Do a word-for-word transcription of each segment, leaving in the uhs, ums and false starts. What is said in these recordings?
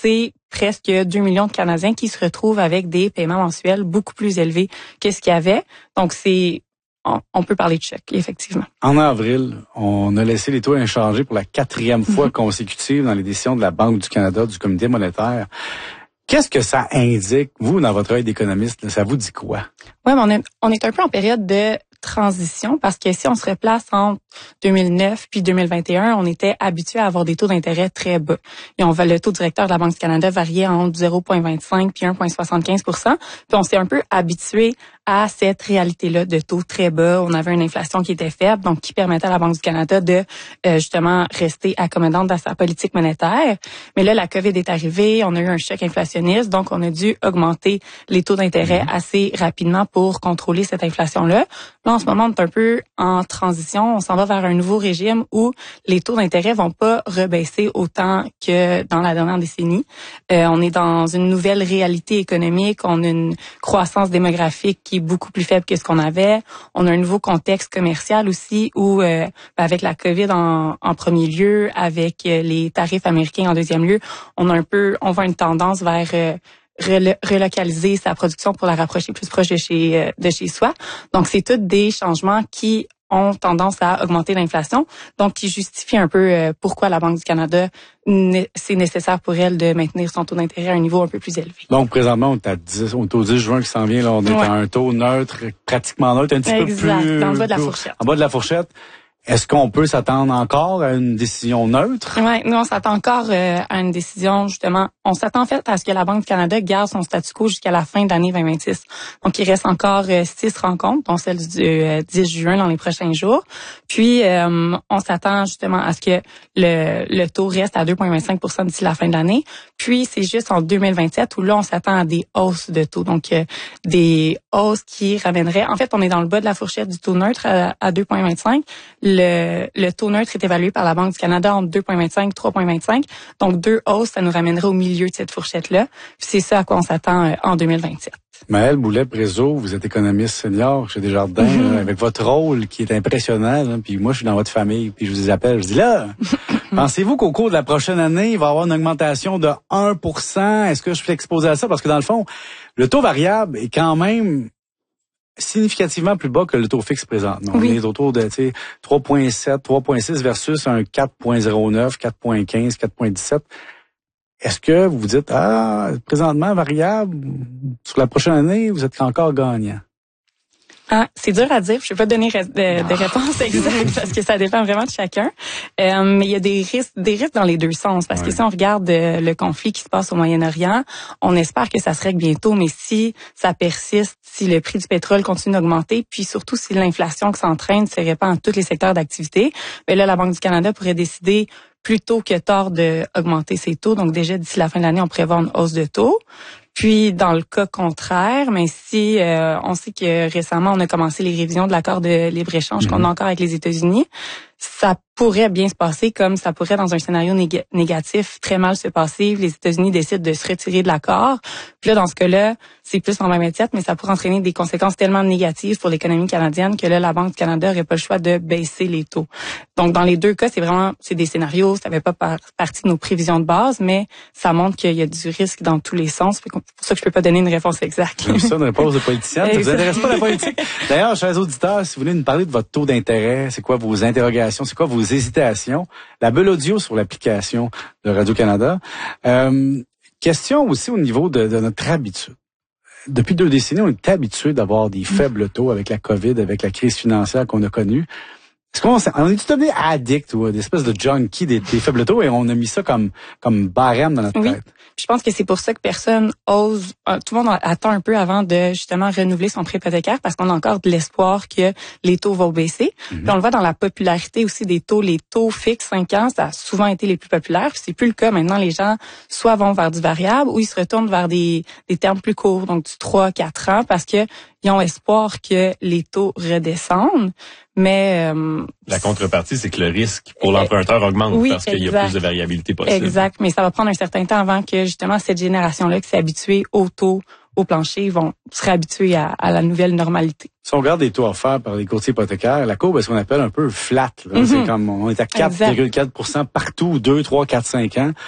c'est presque deux millions de Canadiens qui se retrouvent avec des paiements mensuels beaucoup plus élevés que ce qu'il y avait. Donc, c'est on, on peut parler de choc, effectivement. En avril, on a laissé les taux inchangés pour la quatrième fois mm-hmm. consécutive dans les décisions de la Banque du Canada, du Comité monétaire. Qu'est-ce que ça indique, vous, dans votre œil d'économiste, ça vous dit quoi? Oui, mais on est, on est un peu en période de transition parce que si on se replace entre deux mille neuf puis deux mille vingt et un, on était habitué à avoir des taux d'intérêt très bas. Et on va le taux directeur de la Banque du Canada variait entre zéro virgule vingt-cinq puis un virgule soixante-quinze pour cent. Puis on s'est un peu habitué à cette réalité-là de taux très bas. On avait une inflation qui était faible, donc qui permettait à la Banque du Canada de euh, justement rester accommodante dans sa politique monétaire. Mais là, la COVID est arrivée, on a eu un choc inflationniste, donc on a dû augmenter les taux d'intérêt assez rapidement pour contrôler cette inflation-là. Là, en ce moment, on est un peu en transition. On s'en va vers un nouveau régime où les taux d'intérêt vont pas rebaisser autant que dans la dernière décennie. Euh, on est dans une nouvelle réalité économique. On a une croissance démographique qui est beaucoup plus faible que ce qu'on avait. On a un nouveau contexte commercial aussi où, euh, avec la COVID en, en premier lieu, avec les tarifs américains en deuxième lieu, on a un peu, on voit une tendance vers euh, relocaliser sa production pour la rapprocher plus proche de chez de chez soi. Donc, c'est tous des changements qui ont tendance à augmenter l'inflation, donc qui justifient un peu euh, pourquoi la Banque du Canada, c'est nécessaire pour elle de maintenir son taux d'intérêt à un niveau un peu plus élevé. Donc, présentement, on est à dix, on est au dix juin qui s'en vient, là, on est ouais. à un taux neutre, pratiquement neutre, un petit exact, peu plus... dans le bas de la plus, fourchette. En bas de la fourchette. Est-ce qu'on peut s'attendre encore à une décision neutre? Oui, nous, on s'attend encore euh, à une décision, justement. On s'attend en fait à ce que la Banque du Canada garde son statu quo jusqu'à la fin de l'année vingt vingt-six. Donc, il reste encore euh, six rencontres, dont celle du euh, dix juin dans les prochains jours. Puis, euh, on s'attend justement à ce que le, le taux reste à deux virgule vingt-cinq pour cent d'ici la fin de l'année. Puis, c'est juste en deux mille vingt-sept où là, on s'attend à des hausses de taux. Donc, euh, des hausses qui ramèneraient... En fait, on est dans le bas de la fourchette du taux neutre à, à deux virgule vingt-cinq. Le, le taux neutre est évalué par la Banque du Canada entre deux virgule vingt-cinq et trois virgule vingt-cinq. Donc, deux hausses, ça nous ramènerait au milieu de cette fourchette-là. Puis c'est ça à quoi on s'attend euh, en deux mille vingt-sept. Maëlle Boulet-Prézeau, vous êtes économiste senior chez Desjardins, mm-hmm. là, avec votre rôle qui est impressionnant. Là, puis moi, je suis dans votre famille, puis je vous appelle, je dis là, pensez-vous qu'au cours de la prochaine année, il va y avoir une augmentation de un pour cent? Est-ce que je suis exposé à ça? Parce que dans le fond, le taux variable est quand même significativement plus bas que le taux fixe présent. On oui. est autour de trois virgule sept, trois virgule six versus un quatre virgule zéro neuf, quatre virgule quinze, quatre virgule dix-sept. Est-ce que vous vous dites, ah, présentement variable, sur la prochaine année, vous êtes encore gagnant? Ah, c'est dur à dire. Je ne peux pas donner de, de réponse exacte parce que ça dépend vraiment de chacun. Euh, mais il y a des risques, des risques dans les deux sens. Parce ouais. que si on regarde euh, le conflit qui se passe au Moyen-Orient, on espère que ça se règle bientôt. Mais si ça persiste, si le prix du pétrole continue d'augmenter, puis surtout si l'inflation qui s'entraîne se répand dans tous les secteurs d'activité, ben là, la Banque du Canada pourrait décider plus tôt que tard d'augmenter ses taux. Donc déjà, d'ici la fin de l'année, on prévoit une hausse de taux. Puis, dans le cas contraire, mais si euh, on sait que récemment, on a commencé les révisions de l'accord de libre-échange mmh. qu'on a encore avec les États-Unis, ça pourrait bien se passer comme ça pourrait, dans un scénario néga- négatif, très mal se passer. Les États-Unis décident de se retirer de l'accord. Puis là, dans ce cas-là, c'est plus en vingt-sept, mais ça pourrait entraîner des conséquences tellement négatives pour l'économie canadienne que là, la Banque du Canada n'aurait pas le choix de baisser les taux. Donc, dans les deux cas, c'est vraiment, c'est des scénarios, ça fait pas par, partie de nos prévisions de base, mais ça montre qu'il y a du risque dans tous les sens. C'est pour ça que je peux pas donner une réponse exacte. J'aime ça, une réponse de politicienne. Ça vous intéresse pas la politique? D'ailleurs, chers auditeurs, si vous voulez nous parler de votre taux d'intérêt, c'est quoi vos interrogations, c'est quoi vos hésitations, la bulle audio sur l'application de Radio-Canada. Euh, question aussi au niveau de, de notre habitude. Depuis deux décennies, on est habitué d'avoir des faibles taux avec la COVID, avec la crise financière qu'on a connue. Est-ce qu'on on est devenu addict ou des espèces de junkie des, des faibles taux et on a mis ça comme comme barème dans notre oui. tête? Je pense que c'est pour ça que personne ose, tout le monde attend un peu avant de justement renouveler son prêt hypothécaire parce qu'on a encore de l'espoir que les taux vont baisser. Mm-hmm. Puis on le voit dans la popularité aussi des taux. Les taux fixes cinq ans, ça a souvent été les plus populaires. Puis c'est plus le cas. Maintenant, les gens soit vont vers du variable ou ils se retournent vers des, des termes plus courts, donc du trois à quatre ans parce que ils ont espoir que les taux redescendent. Mais euh, la contrepartie, c'est que le risque pour l'emprunteur augmente oui, parce qu'il y a plus de variabilité possible. Exact, mais ça va prendre un certain temps avant que justement cette génération-là qui s'est habituée au taux, au plancher, vont se réhabituer à, à la nouvelle normalité. Si on regarde les taux offerts par les courtiers hypothécaires, la courbe est ce qu'on appelle un peu flat. Là. Mm-hmm. C'est comme on est à quatre virgule quatre pour cent partout, deux, trois, quatre, cinq ans.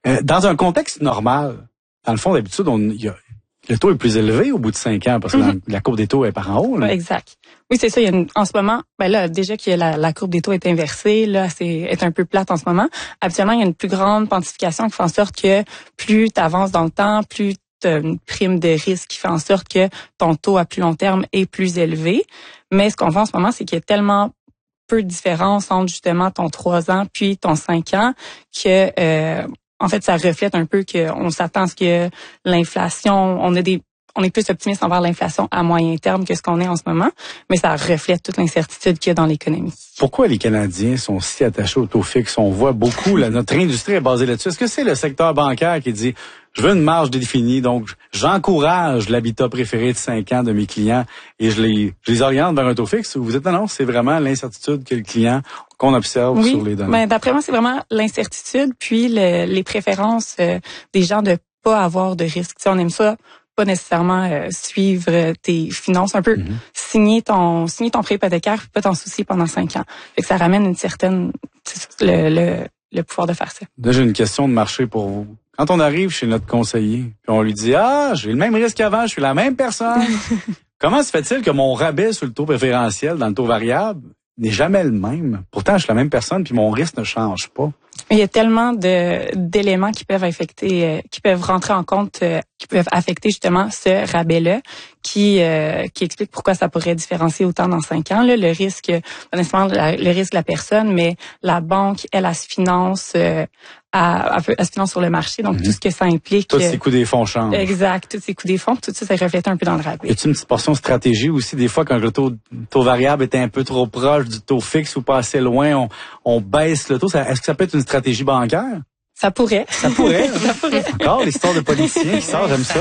Euh, dans un contexte normal, dans le fond, d'habitude, on, y a, le taux est plus élevé au bout de cinq ans parce que mm-hmm. la, la courbe des taux est par en haut. Là. Ouais, exact. Oui, c'est ça. Il y a une, en ce moment, ben là, déjà que la, la courbe des taux est inversée, là, c'est est un peu plate en ce moment. Habituellement, il y a une plus grande quantification qui fait en sorte que plus tu avances dans le temps, plus tu as une prime de risque qui fait en sorte que ton taux à plus long terme est plus élevé. Mais ce qu'on voit en ce moment, c'est qu'il y a tellement peu de différence entre justement ton trois ans puis ton cinq ans que euh, en fait, ça reflète un peu qu'on s'attend à ce que l'inflation, on a des, on est plus optimiste envers l'inflation à moyen terme que ce qu'on est en ce moment, mais ça reflète toute l'incertitude qu'il y a dans l'économie. Pourquoi les Canadiens sont si attachés au taux fixe? On voit beaucoup, là, notre industrie est basée là-dessus. Est-ce que c'est le secteur bancaire qui dit, je veux une marge définie, donc j'encourage l'habitat préféré de cinq ans de mes clients et je les, je les oriente vers un taux fixe? Ou vous êtes, non, non, c'est vraiment l'incertitude que le client, qu'on observe oui, sur les données? Ben, d'après moi, c'est vraiment l'incertitude, puis le, les préférences euh, des gens de pas avoir de risque. Tu sais, on aime ça, pas nécessairement euh, suivre tes finances, un peu mm-hmm. signer ton signer ton prêt hypothécaire, puis pas t'en soucier pendant cinq ans. Fait que ça ramène une certaine le, le, le pouvoir de faire ça. Là, j'ai une question de marché pour vous. Quand on arrive chez notre conseiller, puis on lui dit « Ah, j'ai le même risque qu'avant, je suis la même personne. » Comment se fait-il que mon rabais sur le taux préférentiel dans le taux variable n'est jamais le même? Pourtant, je suis la même personne, puis mon risque ne change pas. Il y a tellement de d'éléments qui peuvent affecter, euh, qui peuvent rentrer en compte, euh, qui peuvent affecter justement ce rabais-là, qui euh, qui explique pourquoi ça pourrait différencier autant dans cinq ans. Là, le risque, pas nécessairement le risque de la personne, mais la banque, elle, elle se finance, euh, à, à se finance sur le marché, donc mm-hmm. tout ce que ça implique. Tous ces coûts des fonds changent. Exact, tous ces coûts des fonds, tout ça, ça reflète un peu dans le rabais. Y a-t-il une petite portion stratégie aussi, des fois, quand le taux, taux variable est un peu trop proche du taux fixe ou pas assez loin, on, on baisse le taux. Ça, est-ce que ça peut être une stratégie bancaire? Ça pourrait. Ça pourrait. ça pourrait. Encore l'histoire de politicien qui sort, j'aime ça.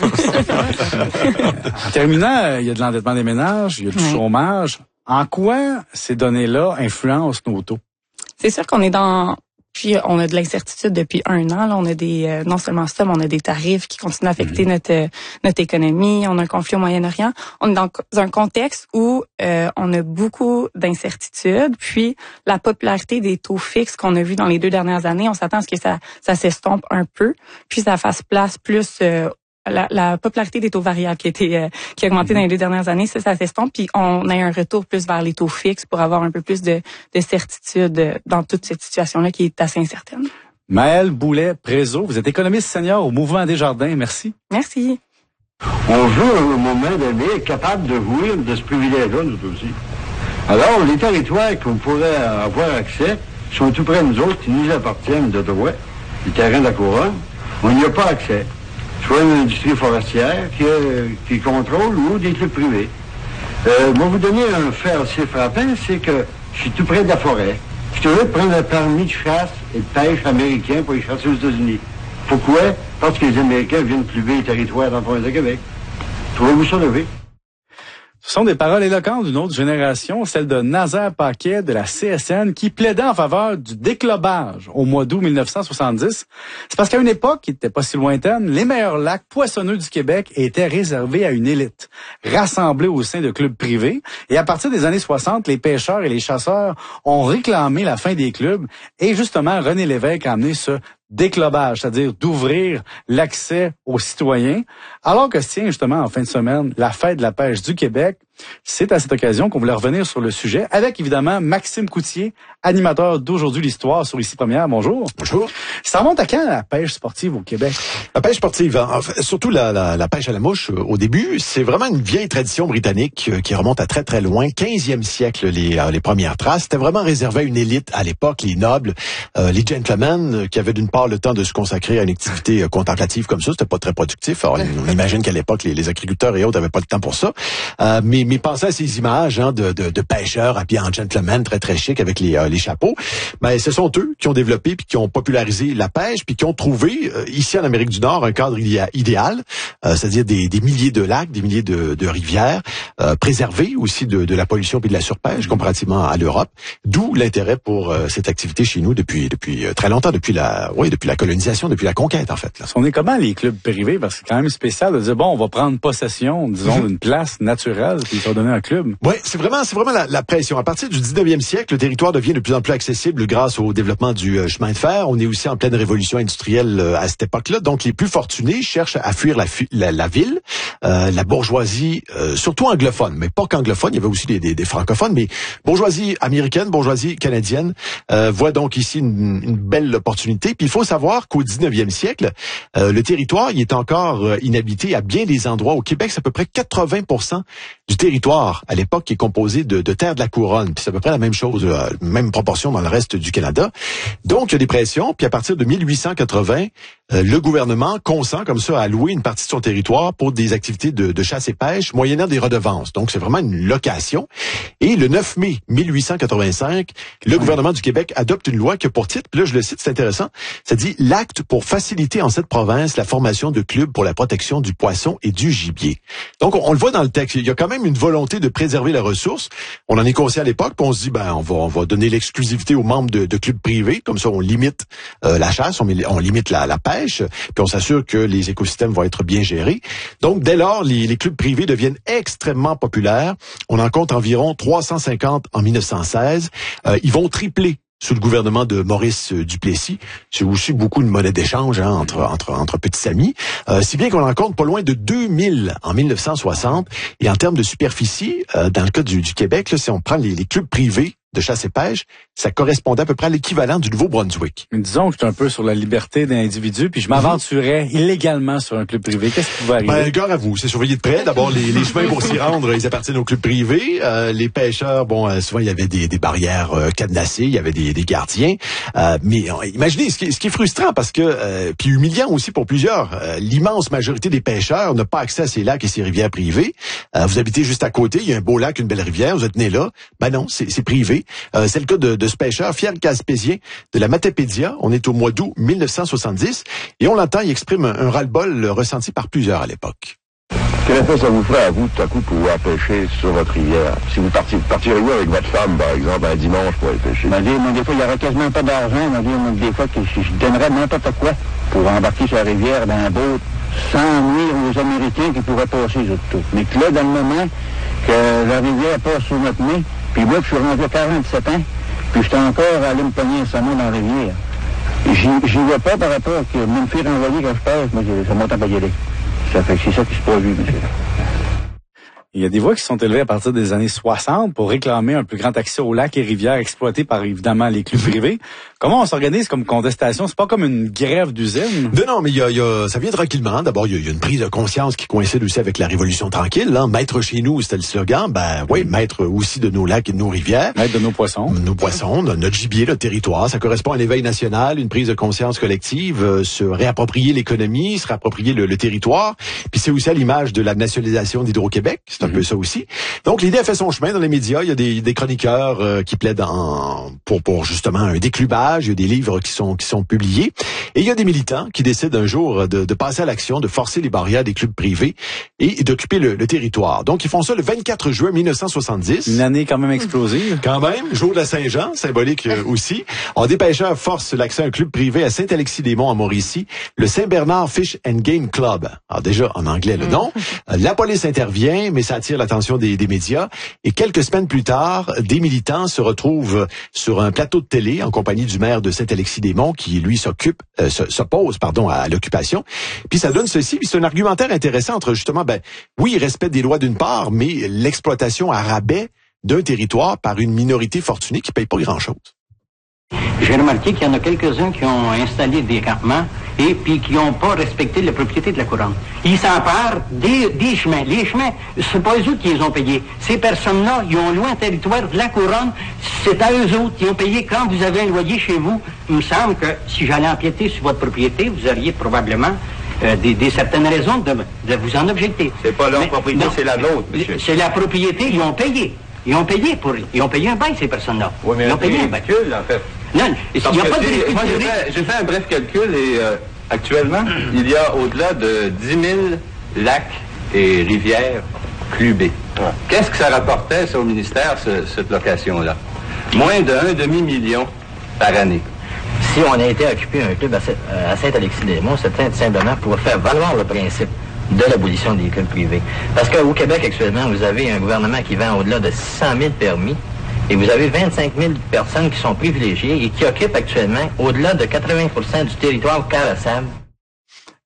En terminant, il y a de l'endettement des ménages, il y a du oui. chômage. En quoi ces données-là influencent nos taux? C'est sûr qu'on est dans... Puis on a de l'incertitude depuis un an. Là, on a des euh, non seulement ça, mais on a des tarifs qui continuent d'affecter mmh. notre notre économie. On a un conflit au Moyen-Orient. On est dans un contexte où euh, on a beaucoup d'incertitudes. Puis la popularité des taux fixes qu'on a vu dans les deux dernières années, on s'attend à ce que ça ça s'estompe un peu, puis ça fasse place plus euh, La, la popularité des taux variables qui a été euh, qui a augmenté dans les deux dernières années, ça, ça s'estompe, puis on a un retour plus vers les taux fixes pour avoir un peu plus de, de certitude dans toute cette situation-là qui est assez incertaine. Maëlle Boulet-Prézot, vous êtes économiste senior au Mouvement Desjardins. Merci. Merci. On veut, à un moment donné, être capable de jouir de ce privilège-là, nous aussi. Alors, les territoires qu'on pourrait avoir accès sont tout près de nous autres, qui nous appartiennent de droit, les terrains de la couronne, on n'y a pas accès. Soit une industrie forestière qui, euh, qui contrôle ou des clubs privés. Euh, moi, vous donner un fait assez frappant, c'est que je suis tout près de la forêt. Je suis heureux de prendre un permis de chasse et de pêche américain pour y chasser aux États-Unis. Pourquoi? Parce que les Américains viennent pluver les territoires dans le province de Québec. Trouvez-vous ça levé? Ce sont des paroles éloquentes d'une autre génération, celle de Nazaire Paquet de la C S N, qui plaidait en faveur du déclobage au mois d'août mille neuf cent soixante-dix. C'est parce qu'à une époque qui n'était pas si lointaine, les meilleurs lacs poissonneux du Québec étaient réservés à une élite, rassemblée au sein de clubs privés. Et à partir des années soixante, les pêcheurs et les chasseurs ont réclamé la fin des clubs. Et justement, René Lévesque a amené ce déclobage, c'est-à-dire d'ouvrir l'accès aux citoyens. Alors que se tient justement en fin de semaine la fête de la pêche du Québec, c'est à cette occasion qu'on voulait revenir sur le sujet avec évidemment Maxime Coutier, animateur d'Aujourd'hui l'Histoire sur Ici Première. Bonjour. Bonjour. Ça remonte à quand la pêche sportive au Québec? La pêche sportive, en fait, surtout la, la, la pêche à la mouche euh, au début, c'est vraiment une vieille tradition britannique euh, qui remonte à très très loin, quinzième siècle les, euh, les premières traces. C'était vraiment réservé à une élite à l'époque, les nobles, euh, les gentlemen euh, qui avaient d'une part le temps de se consacrer à une activité euh, contemplative comme ça. C'était pas très productif. Alors, on imagine qu'à l'époque, les, les agriculteurs et autres n'avaient pas le temps pour ça. Euh, mais, mais pensez à ces images hein, de, de, de pêcheurs habillés en gentlemen très très chic avec les, euh, les chapeaux. Mais ce sont eux qui ont développé puis qui ont popularisé la pêche puis qui ont trouvé euh, ici en Amérique du Nord un cadre idéal, euh, c'est-à-dire des, des milliers de lacs, des milliers de, de rivières, euh, préservés aussi de, de la pollution puis de la surpêche comparativement à l'Europe. D'où l'intérêt pour euh, cette activité chez nous depuis depuis très longtemps, depuis la oui depuis la colonisation, depuis la conquête en fait. Là. On est comment les clubs privés parce que c'est quand même spécial de dire bon on va prendre possession disons d'une place naturelle puis ça va donner un club. Oui, c'est vraiment, c'est vraiment la, la pression. À partir du dix-neuvième siècle, le territoire devient de plus en plus accessible grâce au développement du euh, chemin de fer. On est aussi en pleine révolution industrielle euh, à cette époque-là. Donc, les plus fortunés cherchent à fuir la, la, la ville. Euh, la bourgeoisie, euh, surtout anglophone, mais pas qu'anglophone, il y avait aussi des, des, des francophones, mais bourgeoisie américaine, bourgeoisie canadienne, euh, voit donc ici une, une belle opportunité. Puis il faut savoir qu'au dix-neuvième siècle, euh, le territoire il est encore euh, inhabité à bien des endroits. Au Québec, c'est à peu près quatre-vingts pour cent du territoire à l'époque qui est composé de, de terres de la couronne. Puis c'est à peu près la même chose, euh, même proportion dans le reste du Canada. Donc il y a des pressions. Puis à partir de mille huit cent quatre-vingts, euh, le gouvernement consent comme ça à louer une partie de son territoire pour des activités De, de chasse et pêche, moyennant des redevances. Donc, c'est vraiment une location. Et le neuf mai mille huit cent quatre-vingt-cinq, le gouvernement du Québec adopte une loi qui a pour titre, puis là, je le cite, c'est intéressant, ça dit « L'acte pour faciliter en cette province la formation de clubs pour la protection du poisson et du gibier ». Donc, on, on le voit dans le texte. Il y a quand même une volonté de préserver la ressource. On en est conscient à l'époque, puis on se dit, ben, on va, on va donner l'exclusivité aux membres de, de clubs privés. Comme ça, on limite euh, la chasse, on, on limite la, la pêche, puis on s'assure que les écosystèmes vont être bien gérés. Donc, dès lors, Les, les clubs privés deviennent extrêmement populaires. On en compte environ trois cent cinquante en mille neuf cent seize. Euh, ils vont tripler sous le gouvernement de Maurice Duplessis. C'est aussi beaucoup une monnaie d'échange hein, entre, entre, entre petits amis. Euh, si bien qu'on en compte pas loin de deux mille en mille neuf cent soixante. Et en termes de superficie, euh, dans le cas du, du Québec, là, si on prend les, les clubs privés de chasse et pêche, ça correspondait à peu près à l'équivalent du Nouveau-Brunswick. Disons que je suis un peu sur la liberté d'un individu, puis je m'aventurais mm-hmm. illégalement sur un club privé. Qu'est-ce qui pouvait arriver? Ben, gare à vous, c'est surveillé de près. D'abord, les, les chemins pour s'y rendre, ils appartiennent aux clubs privés. Euh, les pêcheurs, bon, euh, souvent, il y avait des, des barrières euh, cadenassées, il y avait des, des gardiens. Euh, mais euh, imaginez, ce qui, ce qui est frustrant, parce que, euh, puis humiliant aussi pour plusieurs, euh, l'immense majorité des pêcheurs n'a pas accès à ces lacs et ces rivières privées. Euh, vous habitez juste à côté, il y a un beau lac, une belle rivière, vous êtes né là. Ben non, c'est, c'est privé. Euh, c'est le cas de, de ce pêcheur, Pierre Gaspésien, de la Matapédia. On est au mois d'août mille neuf cent soixante-dix. Et on l'entend, il exprime un, un ras-le-bol ressenti par plusieurs à l'époque. Quel effet ça vous ferait à vous, tout à coup, pouvoir pêcher sur votre rivière? Si vous partiez, partiriez avec votre femme, par exemple, un dimanche pour aller pêcher? Ben, dire, moi, des fois, il n'y aurait quasiment pas d'argent. Moi, dire, moi, des fois, que je, je donnerais n'importe quoi pour embarquer sur la rivière dans un boat sans nuire aux Américains qui pourraient passer sur tout. Mais que là, dans le moment que la rivière passe sous notre nez, puis moi, je suis rendu à quarante-sept ans, puis j'étais encore allé me pogner un saumon dans la rivière. J'y, j'y vois pas par rapport à que me faire envoyer quand je pêche, moi, ça monte à pas y aller. Ça fait que c'est ça qui se produit, monsieur. Il y a des voix qui sont élevées à partir des années soixante pour réclamer un plus grand accès aux lacs et rivières exploités par, évidemment, les clubs privés. Comment on s'organise comme contestation? C'est pas comme une grève d'usine? Non, non, mais il y a, il y a, ça vient tranquillement. D'abord, il y, a, il y a une prise de conscience qui coïncide aussi avec la Révolution tranquille. Là. Maître chez nous, c'était le slogan. Ben oui, maître aussi de nos lacs et de nos rivières. Maître de nos poissons. Nos poissons, notre gibier, notre territoire. Ça correspond à l'éveil national, une prise de conscience collective, euh, se réapproprier l'économie, se réapproprier le, le territoire. Puis c'est aussi à l'image de la nationalisation d'Hydro-Québec. C'est un mm-hmm. peu ça aussi. Donc l'idée a fait son chemin dans les médias. Il y a des, des chroniqueurs euh, qui plaident en, pour, pour justement un déclubage. Il y a des livres qui sont qui sont publiés. Et il y a des militants qui décident un jour de, de passer à l'action, de forcer les barrières des clubs privés et, et d'occuper le, le territoire. Donc ils font ça le vingt-quatre juin mille neuf cent soixante-dix. Une année quand même explosive. Quand même, jour de la Saint-Jean, symbolique euh, aussi. On des pêcheurs forcent l'accès à un club privé à Saint-Alexis-des-Monts en Mauricie, le Saint-Bernard Fish and Game Club. Alors déjà en anglais le nom. La police intervient, mais ça attire l'attention des, des médias. Et quelques semaines plus tard, des militants se retrouvent sur un plateau de télé en compagnie du maire de Saint-Alexis-des-Monts qui, lui, s'occupe, euh, s'oppose, pardon, à l'occupation. Puis ça donne ceci, puis c'est un argumentaire intéressant entre justement, ben, oui, il respecte des lois d'une part, mais l'exploitation à rabais d'un territoire par une minorité fortunée qui paye pas grand-chose. J'ai remarqué qu'il y en a quelques-uns qui ont installé des campements et puis qui n'ont pas respecté la propriété de la couronne. Ils s'emparent des, des chemins. Les chemins, c'est pas eux autres qui les ont payés. Ces personnes-là, ils ont loué un territoire de la couronne. C'est à eux autres qui ont payé quand vous avez un loyer chez vous. Il me semble que si j'allais empiéter sur votre propriété, vous auriez probablement euh, des, des certaines raisons de, de vous en objecter. C'est pas leur Mais, propriété, non, c'est la nôtre, monsieur. C'est la propriété, ils ont payé. Ils ont payé pour, ils ont payé un bail, ces personnes-là. Oui, mais ils ont payé un bail. En fait. Non, il n'y a pas de si, moi, j'ai fait, j'ai fait un bref calcul et euh, actuellement, il y a au-delà de dix mille lacs et rivières clubés. Ouais. Qu'est-ce que ça rapportait, ça, au ministère, ce, cette location-là? Moins d'un demi-million par année. Si on a été occupé un club à Saint-Alexis-des-Monts, c'est tout simplement pour faire valoir le principe. de l'abolition des véhicules privés. Parce qu'au Québec, actuellement, vous avez un gouvernement qui vend au-delà de six cent mille permis et vous avez vingt-cinq mille personnes qui sont privilégiées et qui occupent actuellement au-delà de quatre-vingts pour cent du territoire carrossable